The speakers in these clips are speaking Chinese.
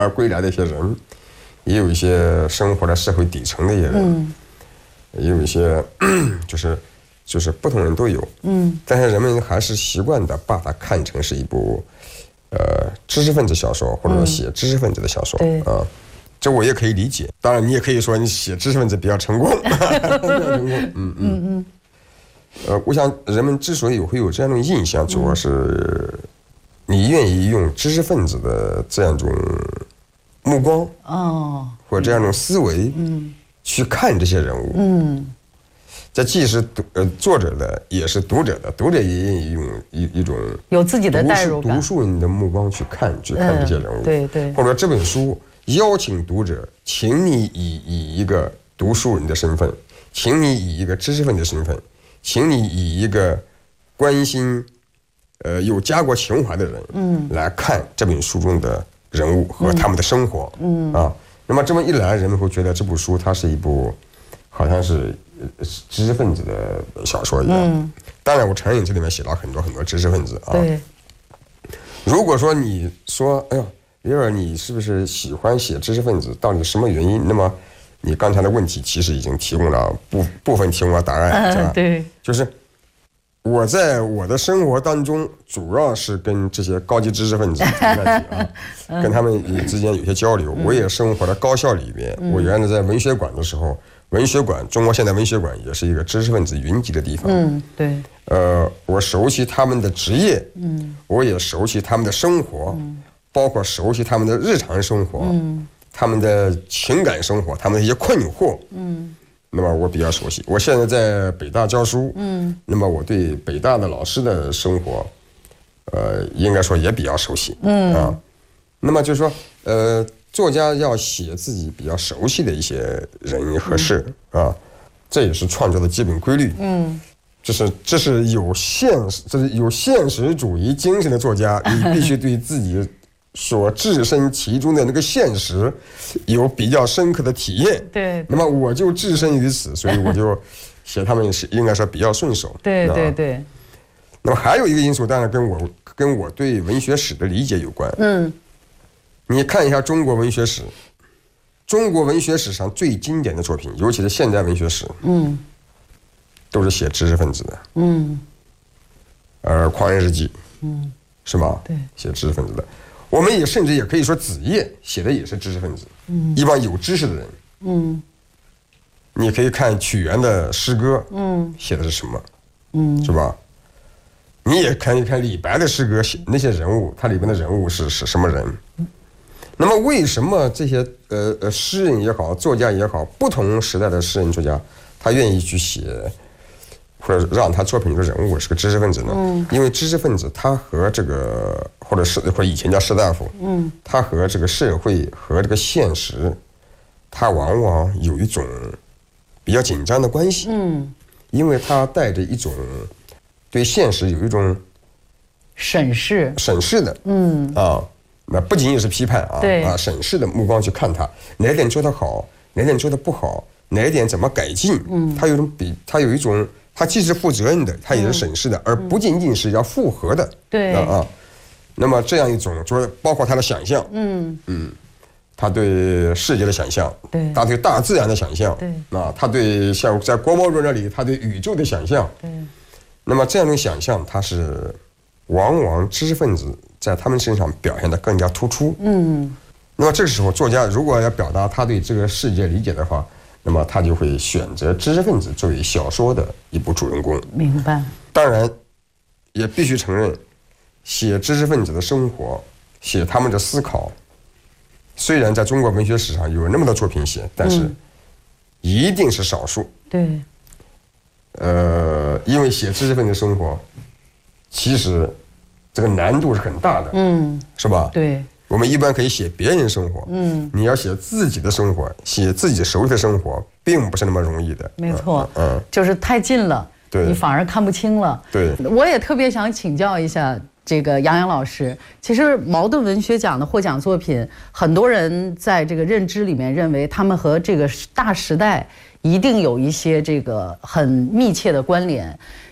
而归来的一些人，也有一些生活在社会底层的一些人，也有一些就是不同人都有，但是人们还是习惯的把它看成是一部知识分子小说，或者说写知识分子的小说啊。这我也可以理解，当然你也可以说你写知识分子比较成功，我想人们之所以会有这样的印象，主要是你愿意用知识分子的这样一种目光或者这样一种思维去看这些人物，这既是作者的，也是读者的，读者也愿意用一种有自己的代入感， 读书人的目光去看这些人物， 对， 或者这本书邀请读者，请你以一个读书人的身份，请你以一个知识分子的身份，请你以一个关心有家国情怀的人来看这本书中的人物和他们的生活，那么这么一来，人们会觉得这部书它是一部好像是知识分子的小说一样。当然我承认这里面写了很多知识分子啊。 对。 如果说你说哎呦李尔你是不是喜欢写知识分子，到底什么原因？那么你刚才的问题其实已经提供了部分提供了答案，是吧？ 对， 就是我在我的生活当中主要是跟这些高级知识分子跟他们之间有些交流。我也生活在高校里边，我原来在文学馆的时候，文学馆中国现代文学馆也是一个知识分子云集的地方。 对。 我熟悉他们的职业，我也熟悉他们的生活，包括熟悉他们的日常生活，他们的情感生活，他们的一些困惑，那么我比较熟悉。我现在在北大教书，那么我对北大的老师的生活，应该说也比较熟悉，那么就是说，作家要写自己比较熟悉的一些人和事这也是创作的基本规律，这是有现实主义精神的作家，你必须对自己所置身其中的那个现实有比较深刻的体验。 对。 那么我就置身于此，所以我就写他们是应该说比较顺手。 对。 那么还有一个因素，当然跟我对文学史的理解有关。你看一下中国文学史，中国文学史上最经典的作品，尤其是现代文学史，都是写知识分子的。狂人日记，是吗？ 对， 写知识分子的。我们也甚至也可以说子夜写的也是知识分子，一帮有知识的人。你可以看屈原的诗歌，写的是什么，是吧？你也看一看李白的诗歌，那些人物，他里边的人物是什么人？那么为什么这些诗人也好，作家也好，不同时代的诗人作家，他愿意去写，或者让他作品中的人物是个知识分子呢？因为知识分子他和这个或者以前叫士大夫，他和这个社会和这个现实，他往往有一种比较紧张的关系。因为他带着一种对现实有一种审视的，那不仅仅是批判审视的目光去看他哪点做得好，哪点做得不好，哪一点怎么改进。他有一种他既是负责任的，他也是审视的，而不仅仅是要复合的。 对那么这样一种就是包括他的想象，他对世界的想象， 对， 他对大自然的想象， 对， 他对像在郭沫若那里，他对宇宙的想象， 对。 那么这样一种想象，它是往往知识分子在他们身上表现得更加突出。那么这个时候，作家如果要表达他对这个世界理解的话，那么他就会选择知识分子作为小说的一部主人公。 明白。 当然，也必须承认，写知识分子的生活，写他们的思考，虽然在中国文学史上有那么多作品写，但是一定是少数。 对。 因为写知识分子生活，其实这个难度是很大的，是吧？ 对。 我们一般可以写别人生活，你要写自己的生活，写自己熟悉的生活，并不是那么容易的。 没错，就是太近了，你反而看不清了。 对， 我也特别想请教一下这个杨洋老师，其实茅盾文学奖的获奖作品，很多人在这个认知里面认为他们和这个大时代一定有一些这个很密切的关联。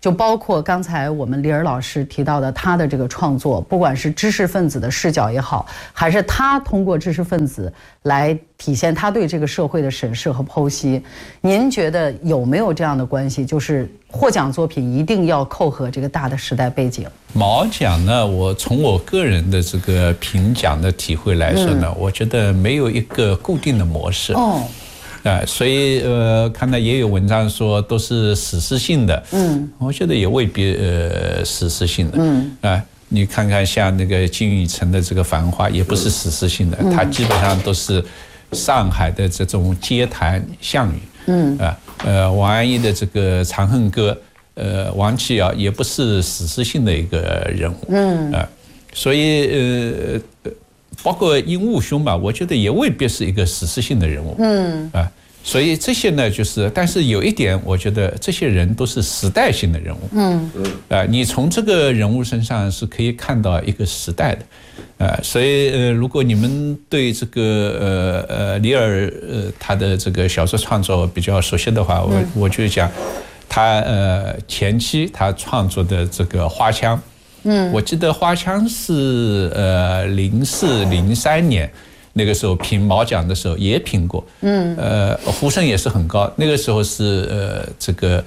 就包括刚才我们李尔老师提到的他的这个创作，不管是知识分子的视角也好，还是他通过知识分子来体现他对这个社会的审视和剖析，您觉得有没有这样的关系？就是获奖作品一定要扣合这个大的时代背景。 毛奖呢，我从我个人的这个评奖的体会来说呢，我觉得没有一个固定的模式。所以看到也有文章说都是史诗性的，我觉得也未必史诗性的，你看看像那个金宇澄的这个《繁花》也不是史诗性的，它基本上都是上海的这种街谈巷语，王安忆的这个《长恨歌》，王琦尧也不是史诗性的一个人物，所以包括鹦鹉兄吧，我觉得也未必是一个史诗性的人物，所以这些呢，但是有一点，我觉得这些人都是时代性的人物，你从这个人物身上是可以看到一个时代的，所以如果你们对这个李尔他的这个小说创作比较熟悉的话，我就讲他前期他创作的这个《花腔》。我记得《花腔》是04、03年那个时候评毛奖的时候也评过，呼声也是很高。那个时候是这个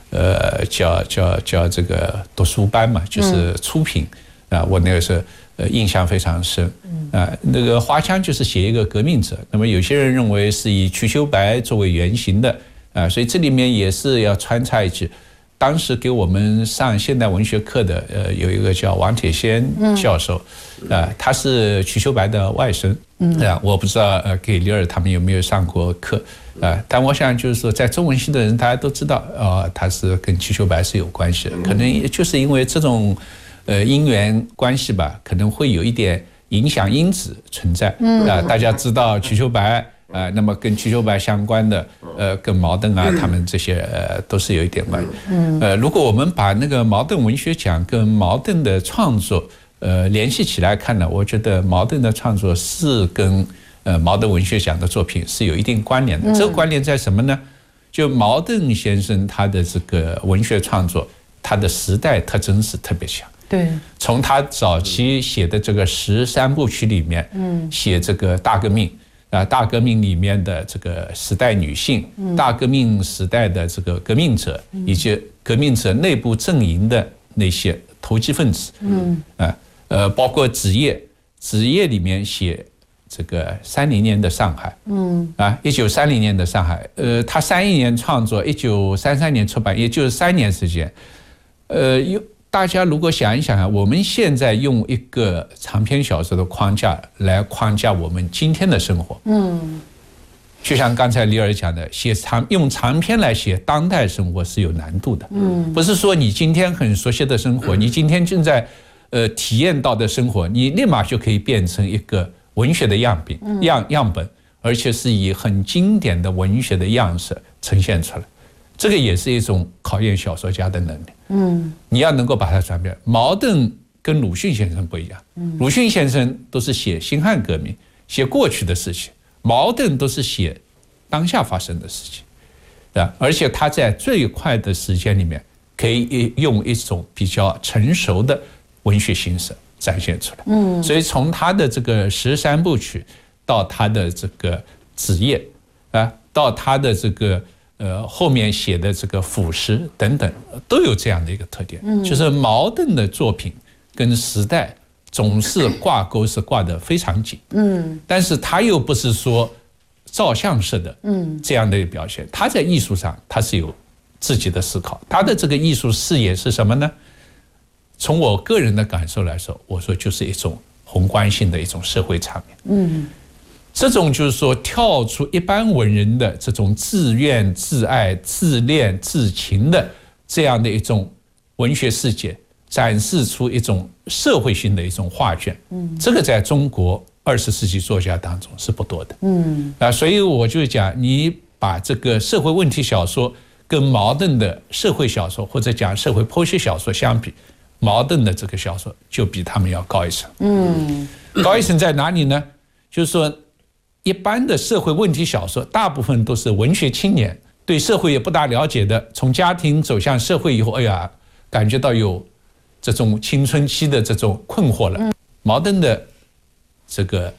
叫这个读书班嘛，就是初评啊，我那个时候印象非常深那个《花腔》就是写一个革命者，那么有些人认为是以瞿秋白作为原型的所以这里面也是要穿插一句。当时给我们上现代文学课的有一个叫王铁先教授，他是瞿秋白的外甥，我不知道给李尔他们有没有上过课，但我想就是说，在中文系的人大家都知道，他是跟瞿秋白是有关系的，可能也就是因为这种因缘关系吧，可能会有一点影响因子存在，大家知道瞿秋白。那么跟瞿秋白相关的，跟茅盾啊，他们这些都是有一点关系。如果我们把那个茅盾文学奖跟茅盾的创作联系起来看呢，我觉得茅盾的创作是跟茅盾文学奖的作品是有一定关联的。这个关联在什么呢？就茅盾先生他的这个文学创作，他的时代特征是特别强。 对， 从他早期写的这个13部曲里面，写这个大革命。大革命里面的这个时代女性，大革命时代的这个革命者，以及革命者内部阵营的那些投机分子，包括子夜里面写这个30年的上海，1930年的上海，他31年创作，1933年出版，也就是3年时间，大家如果想一想我们现在用一个长篇小说的框架来框架我们今天的生活，就像刚才李尔讲的，用长篇来写当代生活是有难度的，不是说你今天很熟悉的生活，你今天正在体验到的生活，你立马就可以变成一个文学的样本，而且是以很经典的文学的样式呈现出来。这个也是一种考验小说家的能力。你要能够把它转变。茅盾跟鲁迅先生不一样，鲁迅先生都是写辛亥革命，写过去的事情；茅盾都是写当下发生的事情，而且他在最快的时间里面，可以用一种比较成熟的文学形式展现出来。所以从他的这个13部曲，到他的这个子夜，到他的这个。后面写的这个腐蚀等等，都有这样的一个特点，就是茅盾的作品跟时代总是挂钩是挂得非常紧，但是他又不是说照相式的，这样的一个表现，他在艺术上他是有自己的思考，他的这个艺术视野是什么呢？从我个人的感受来说，我说就是一种宏观性的一种社会场面，这种就是说跳出一般文人的这种自怨自爱自恋自情的这样的一种文学世界，展示出一种社会性的一种画卷，这个在中国20世纪作家当中是不多的，所以我就讲，你把这个社会问题小说跟茅盾的社会小说或者讲社会剖析小说相比，茅盾的这个小说就比他们要高一层，高一层在哪里呢？就是说一般的社会问题小说大部分都是文学青年对社会也不大了解的，从家庭走向社会以后，哎呀感觉到有这种青春期的这种困惑了。茅盾的这个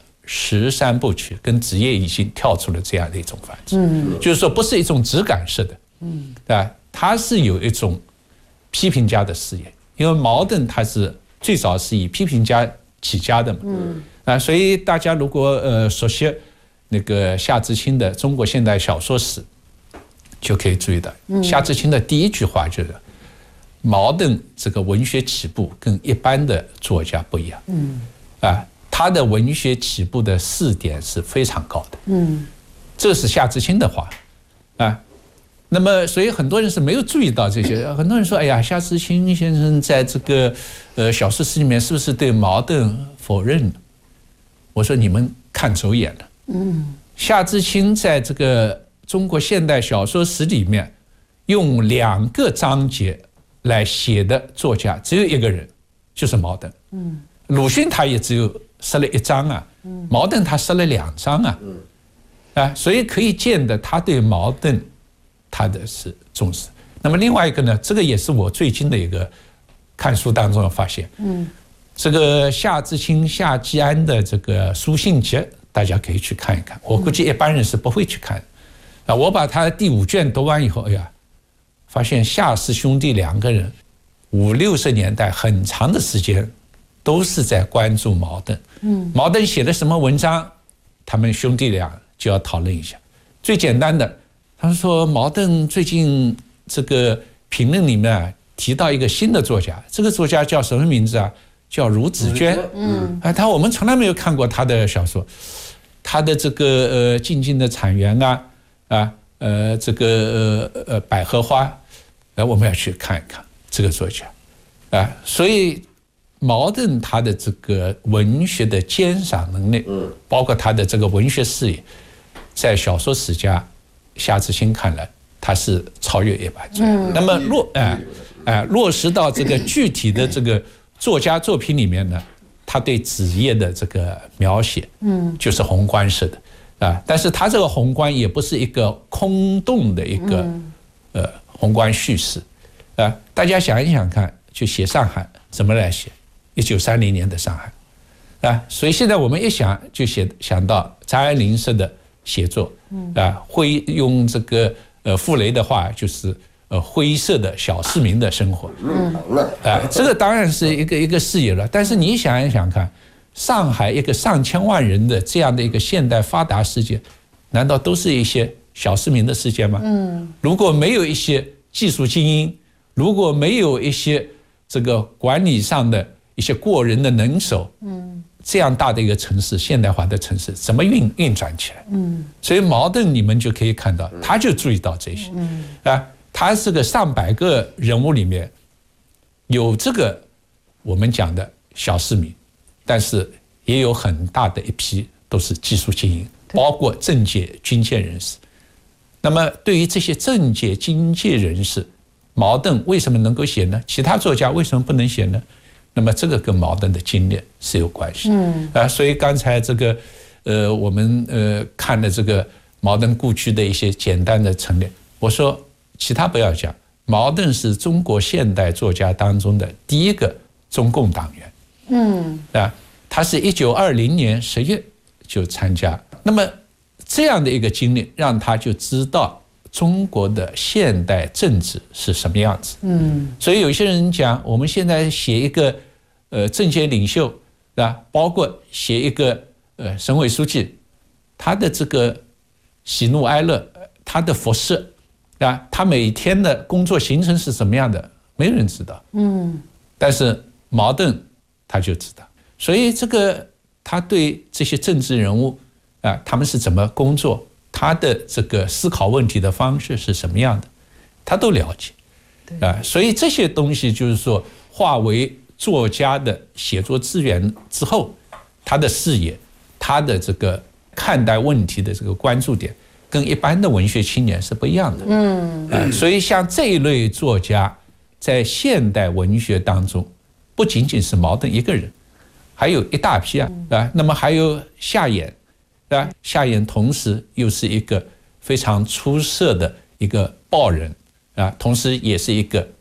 13部曲跟职业已经跳出了这样的一种范畴，就是说不是一种只感式的，啊，它是有一种批评家的视野，因为茅盾他是最早是以批评家起家的嘛，所以大家如果熟悉那个夏志清的《中国现代小说史》，就可以注意到，夏志清的第一句话就是。茅盾这个文学起步跟一般的作家不一样，他的文学起步的4点是非常高的，这是夏志清的话，那么所以很多人是没有注意到这些，很多人说，哎呀，夏志清先生在这个小说史里面是不是对茅盾否认了？我说你们看走眼了，夏志清在这个中国现代小说史里面用2个章节。来写的作家只有一个人，就是茅盾。鲁迅他也只有设了1章啊，茅盾他设了2章啊，所以可以见得他对茅盾他的是重视。那么另外一个呢，这个也是我最近的一个看书当中的发现，这个夏志清、夏季安的这个书信集，大家可以去看一看。我估计一般人是不会去看的。我把他第5卷读完以后，哎呀。发现夏氏兄弟2个人50、60年代很长的时间都是在关注茅盾。茅盾写了什么文章，他们兄弟俩就要讨论一下。最简单的，他们说茅盾最近这个评论里面提到一个新的作家，这个作家叫什么名字啊？叫孺子娟。我们从来没有看过他的小说，他的这个静静的产源这个百合花，我们要去看一看这个作家，所以茅盾他的这个文学的鉴赏能力，包括他的这个文学视野，在小说史家夏志清看来，他是超越一般。那么落实到这个具体的这个作家作品里面呢，他对职业的这个描写，就是宏观式的。但是他这个宏观也不是一个空洞的一个宏观叙事，大家想一想看，就写上海怎么来写？1930年的上海，所以现在我们一想就想到张爱玲式的写作，会用这个傅雷的话就是灰色的小市民的生活，这个当然是一个视野了。但是你想一想看。上海一个上千万人的这样的一个现代发达世界，难道都是一些小市民的世界吗？如果没有一些技术精英，如果没有一些这个管理上的一些过人的能手，这样大的一个城市，现代化的城市怎么运转起来？所以茅盾你们就可以看到，他就注意到这些，他是个上百个人物里面有这个我们讲的小市民。但是也有很大的一批都是技术精英，包括政界、军界人士。那么对于这些政界、军界人士，茅盾为什么能够写呢？其他作家为什么不能写呢？那么这个跟茅盾的经历是有关系。所以刚才这个我们看的这个茅盾故居的一些简单的陈列，我说其他不要讲，茅盾是中国现代作家当中的第一个中共党员。他是1920年10月就参加，那么这样的一个经历，让他就知道中国的现代政治是什么样子。所以有些人讲，我们现在写一个政界领袖，包括写一个省委书记，他的这个喜怒哀乐，他的服饰，他每天的工作行程是什么样的，没有人知道。但是茅盾他就知道，所以这个他对这些政治人物他们是怎么工作，他的这个思考问题的方式是什么样的，他都了解。所以这些东西就是说化为作家的写作资源之后，他的视野，他的这个看待问题的这个关注点，跟一般的文学青年是不一样的。所以像这一类作家，在现代文学当中，不仅仅是茅盾一个人，还有一大批那么还有夏衍，夏衍同时又是一个非常出色的一个报人同时也是一个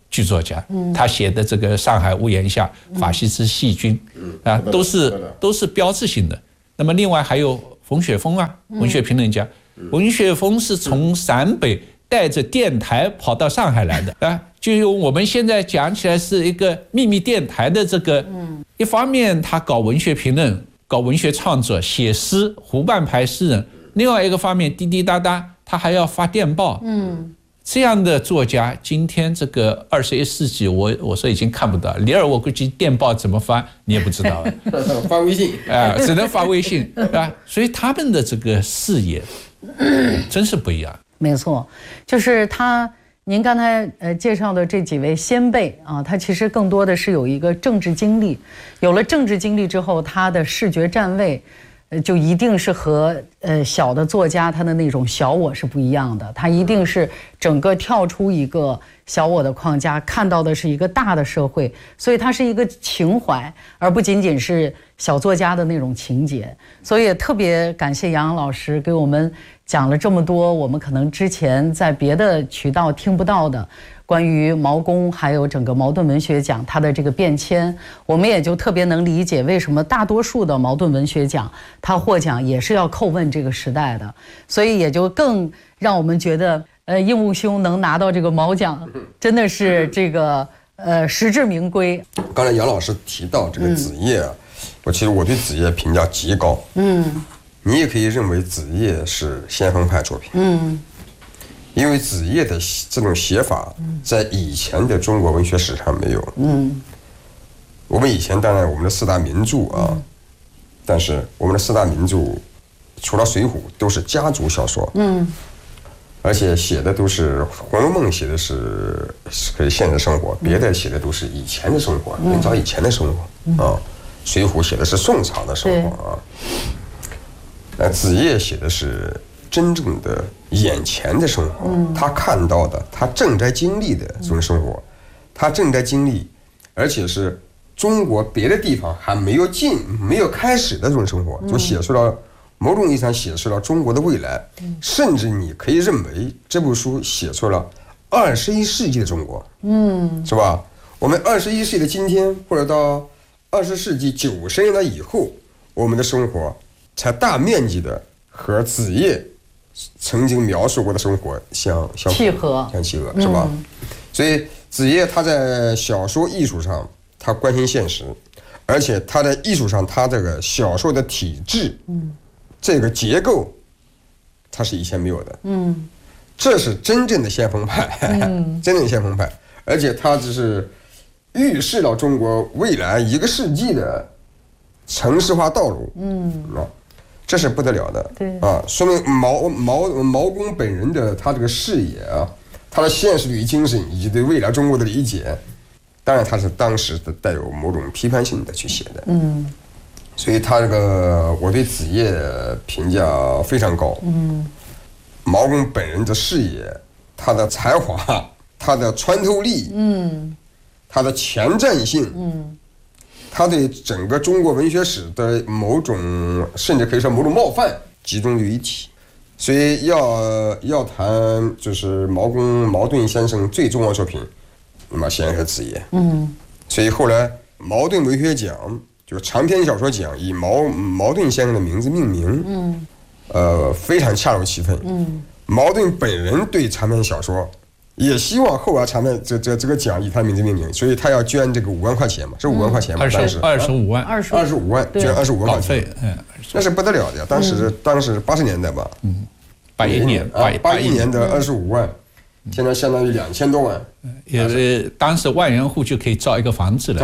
剧作家，他写的这个《上海屋檐下》《法西斯细菌》啊，都是标志性的。那么另外还有冯雪峰啊，文学评论家，文雪峰是从陕北带着电台跑到上海来的啊，就用我们现在讲起来是一个秘密电台的这个，一方面他搞文学评论，搞文学创作，写诗，湖畔牌诗人；另外一个方面滴滴答答，他还要发电报。这样的作家，今天这个21世纪，我说已经看不到。李尔，我估计电报怎么发你也不知道， 发微信只能发微信啊。所以他们的这个视野真是不一样。 没错，就是他。您刚才介绍的这几位先辈啊，他其实更多的是有一个政治经历，有了政治经历之后，他的视觉站位，就一定是和小的作家他的那种小我是不一样的，他一定是整个跳出一个小我的框架，看到的是一个大的社会，所以它是一个情怀，而不仅仅是小作家的那种情节。所以也特别感谢杨洋老师给我们讲了这么多我们可能之前在别的渠道听不到的关于毛公还有整个茅盾文学奖它的这个变迁，我们也就特别能理解为什么大多数的茅盾文学奖它获奖也是要叩问这个时代的，所以也就更让我们觉得应物兄能拿到这个毛奖真的是这个实至名归。 刚才杨老师提到这个子夜啊，其实我对子夜评价极高。你也可以认为子夜是先锋派作品。因为子夜的这种写法在以前的中国文学史上没有。我们以前当然我们的4大名著啊，但是我们的4大名著除了《水浒》都是家族小说。而且写的都是《红楼梦》写的是现实生活，别的写的都是以前的生活，很早以前的生活啊。《水浒》写的是宋朝的生活啊。子夜写的是真正的眼前的生活，他看到的，他正在经历的这种生活，他正在经历，而且是中国别的地方还没有开始的这种生活，就写出了某种意义上写出了中国的未来，甚至你可以认为这部书写出了21世纪的中国，是吧？我们21世纪的今天，或者到20世纪90年代以后，我们的生活才大面积的和子夜曾经描述过的生活相契合，是吧？所以子夜他在小说艺术上他关心现实，而且他在艺术上他这个小说的体制，这个结构他是以前没有的。这是真正的先锋派，真正的先锋派，而且他只是预示了中国未来1个世纪的城市化道路。这是不得了的。对啊，说明毛公本人的他这个视野啊，他的现实主义精神以及对未来中国的理解，当然他是当时的带有某种批判性的去写的。所以他这个我对子夜评价非常高。毛公本人的视野，他的才华，他的穿透力，他的前瞻性，他对整个中国文学史的某种，甚至可以说某种冒犯集中于一体。所以要谈就是茅盾先生最重要的作品，那么显然是子夜。所以后来茅盾文学奖就是长篇小说奖以茅盾先生的名字命名，非常恰如其分。茅盾本人对长篇小说也希望后来长篇这个奖以他名字命名，所以他要捐这个5万块钱嘛，是5万块钱嘛？当时 25万， 捐25万块钱，那是不得了的呀！当时80年代吧，81年的25万，现在相当于2000多万， 也是当时万元户就可以造一个房子了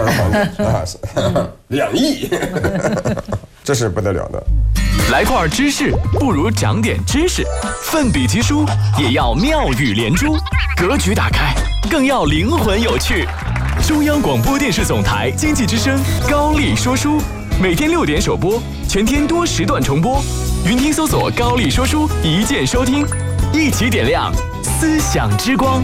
，2亿，这是不得了的。 来块知识不如长点知识，奋笔疾书也要妙语连珠，格局打开更要灵魂有趣。中央广播电视总台经济之声高丽说书，每天6点首播，全天多时段重播。云听搜索高丽说书，一键收听，一起点亮思想之光。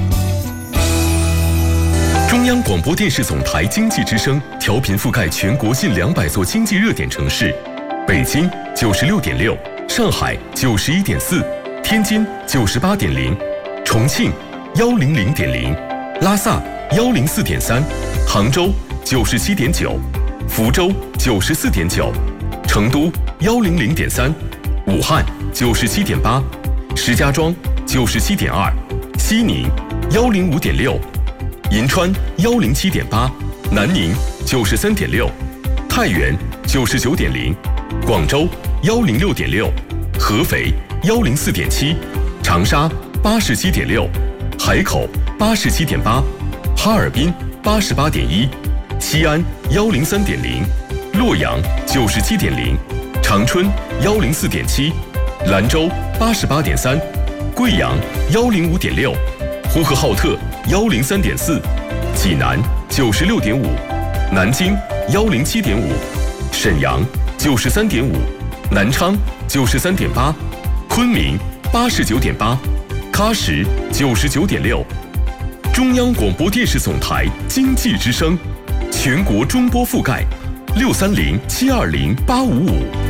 中央广播电视总台经济之声调频覆盖全国近200座经济热点城市，北京96.6，上海91.4，天津98.0，重庆100.0，拉萨 104.3，杭州97.9，福州94.9，成都100.3，武汉97.8，石家庄97.2，西宁105.6，银川107.8，南宁93.6，太原99.0，广州106.6，合肥104.7，长沙87.6，海口87.8，哈尔滨88.1，西安103.0，洛阳97.0，长春104.7，兰州88.3，贵阳105.6，呼和浩特103.4，济南96.5，南京107.5，沈阳93.5，南昌93.8，昆明89.8，喀什99.6。中央广播电视总台经济之声，全国中波覆盖，630-720-855。